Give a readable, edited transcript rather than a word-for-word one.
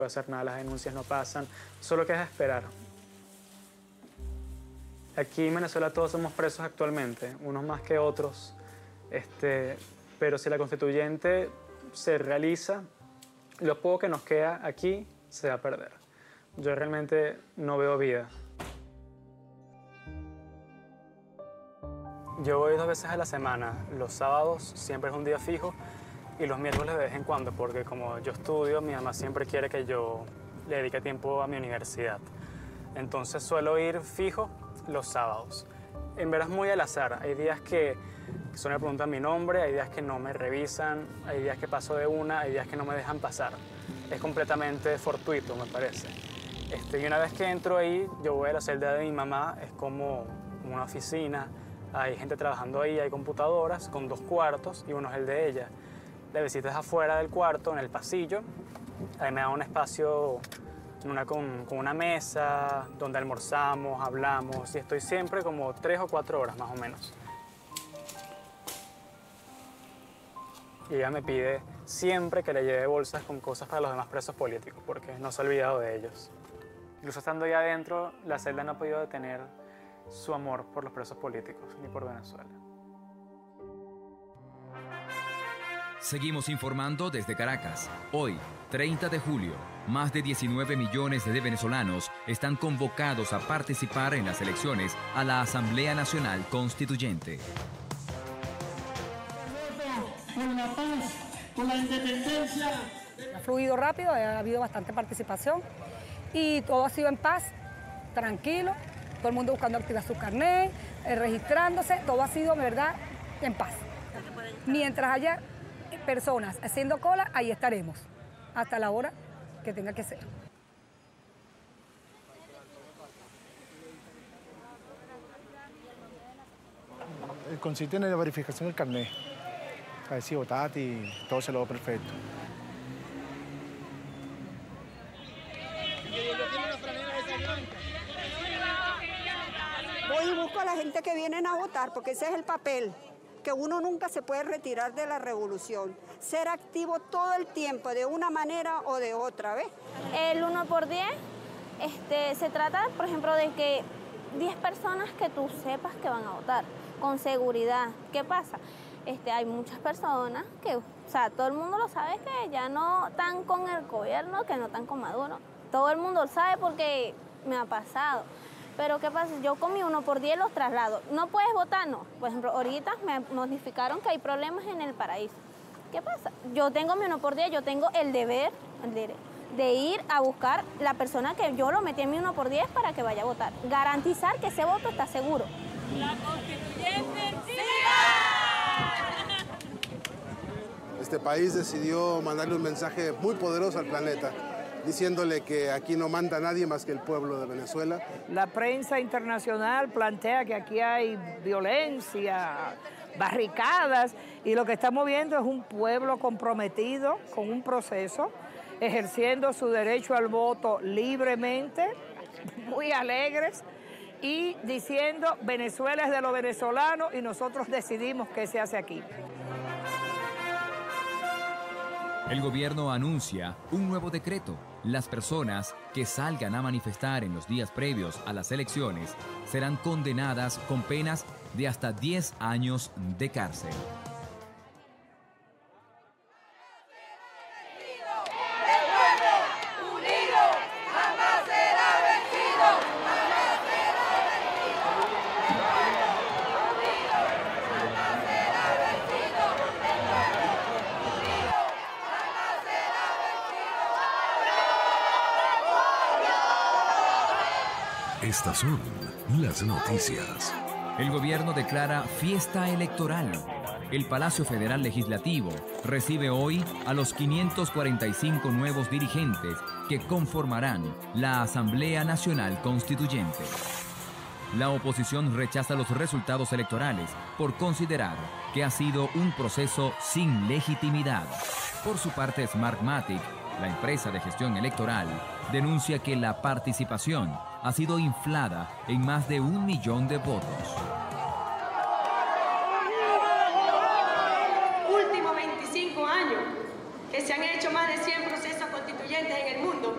puede hacer nada, las denuncias no pasan, solo queda esperar. Aquí en Venezuela todos somos presos actualmente, unos más que otros, pero si la constituyente se realiza, lo poco que nos queda aquí se va a perder. Yo realmente no veo vida. Yo voy 2 veces a la semana. Los sábados siempre es un día fijo y los miércoles de vez en cuando, porque como yo estudio, mi mamá siempre quiere que yo le dedique tiempo a mi universidad. Entonces suelo ir fijo los sábados. En verdad es muy al azar. Hay días que solo me preguntan mi nombre, hay días que no me revisan, hay días que paso de una, hay días que no me dejan pasar. Es completamente fortuito, me parece. Y una vez que entro ahí, yo voy a la celda de mi mamá, es como una oficina. Hay gente trabajando ahí, hay computadoras con 2 cuartos y uno es el de ella. La visita es afuera del cuarto, en el pasillo. Ahí me da un espacio con una mesa donde almorzamos, hablamos y estoy siempre como 3 o 4 horas más o menos. Y ella me pide siempre que le lleve bolsas con cosas para los demás presos políticos porque no se ha olvidado de ellos. Incluso estando ya adentro, la celda no ha podido detener su amor por los presos políticos ni por Venezuela. Seguimos informando desde Caracas. Hoy, 30 de julio, más de 19 millones de venezolanos están convocados a participar en las elecciones a la Asamblea Nacional Constituyente. Con la paz, con la independencia. Ha fluido rápido, ha habido bastante participación y todo ha sido en paz, tranquilo. Todo el mundo buscando activar su carnet, registrándose, todo ha sido, de verdad, en paz. Mientras haya personas haciendo cola, ahí estaremos, hasta la hora que tenga que ser. Consiste en la verificación del carnet, a ver si votaste y todo se lo va perfecto. Voy y busco a la gente que vienen a votar, porque ese es el papel, que uno nunca se puede retirar de la revolución. Ser activo todo el tiempo, de una manera o de otra, ¿ves? El 1×10 se trata, por ejemplo, de que 10 personas que tú sepas que van a votar, con seguridad. ¿Qué pasa? Hay muchas personas que, o sea, todo el mundo lo sabe que ya no están con el gobierno, que no están con Maduro. Todo el mundo lo sabe porque me ha pasado. Pero ¿qué pasa? Yo con mi 1×10 los traslado. ¿No puedes votar? No. Por ejemplo, ahorita me notificaron que hay problemas en el Paraíso. ¿Qué pasa? Yo tengo mi 1×10, yo tengo el deber de ir a buscar la persona que yo lo metí en mi 1×10 para que vaya a votar. Garantizar que ese voto está seguro. ¡La Constituyente siga! Este país decidió mandarle un mensaje muy poderoso al planeta, diciéndole que aquí no manda nadie más que el pueblo de Venezuela. La prensa internacional plantea que aquí hay violencia, barricadas, y lo que estamos viendo es un pueblo comprometido con un proceso, ejerciendo su derecho al voto libremente, muy alegres, y diciendo Venezuela es de los venezolanos y nosotros decidimos qué se hace aquí. El gobierno anuncia un nuevo decreto. Las personas que salgan a manifestar en los días previos a las elecciones serán condenadas con penas de hasta 10 años de cárcel. Estas son las noticias. El gobierno declara fiesta electoral. El Palacio Federal Legislativo recibe hoy a los 545 nuevos dirigentes que conformarán la Asamblea Nacional Constituyente. La oposición rechaza los resultados electorales por considerar que ha sido un proceso sin legitimidad. Por su parte, Smartmatic, la empresa de gestión electoral, denuncia que la participación ha sido inflada en más de 1 millón de votos.